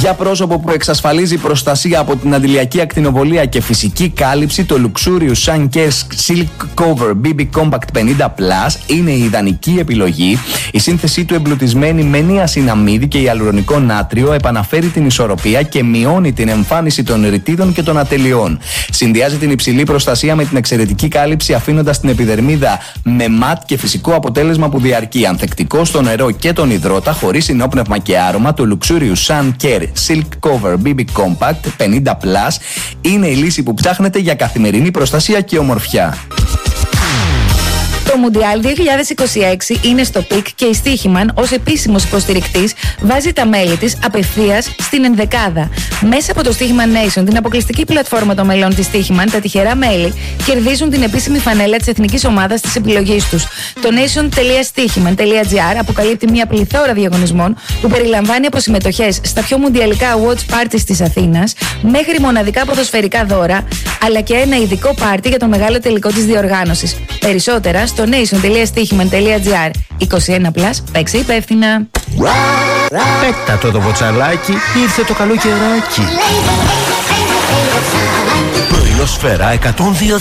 Για πρόσωπο που εξασφαλίζει προστασία από την αντιλιακή ακτινοβολία και φυσική κάλυψη, το Luxurious Sun Care Silk Cover BB Compact 50 Plus είναι η ιδανική επιλογή. Η σύνθεσή του, εμπλουτισμένη με νιασιναμίδι και ιαλουρονικό νάτριο, επαναφέρει την ισορροπία και μειώνει την εμφάνιση των ρητίδων και των ατελειών. Συνδυάζει την υψηλή προστασία με την εξαιρετική κάλυψη, αφήνοντας την επιδερμίδα με ματ και φυσικό αποτέλεσμα που διαρκεί. Ανθεκτικό στο νερό και τον υδρότα, χωρίς συνόπνευμα και άρωμα, το Luxurious Sun Care Silk Cover BB Compact 50 Plus είναι η λύση που ψάχνετε για καθημερινή προστασία και ομορφιά. Το Μουντιάλ 2026 είναι στο πικ και η Στοίχημαν ως επίσημος υποστηρικτής βάζει τα μέλη της απευθείας στην ενδεκάδα. Μέσα από το Steichmann Nation, την αποκλειστική πλατφόρμα των μελών της Στοίχημαν, τα τυχερά μέλη κερδίζουν την επίσημη φανέλα της εθνικής ομάδας της επιλογής τους. Το nation.steichmann.gr αποκαλύπτει μια πληθώρα διαγωνισμών που περιλαμβάνει από συμμετοχές στα πιο μουντιαλικά watch parties της Αθήνας μέχρι μοναδικά ποδοσφαιρικά δώρα, αλλά και ένα ειδικό πάρτι για το μεγάλο τελικό της διοργάνωσης. Περισσότερα στο nation.steichmann.gr. 21+, παίξε υπεύθυνα. Πέτα το βοτσαλάκι, ήρθε το καλό καιράκι. Πρωινό Σφαίρα 102.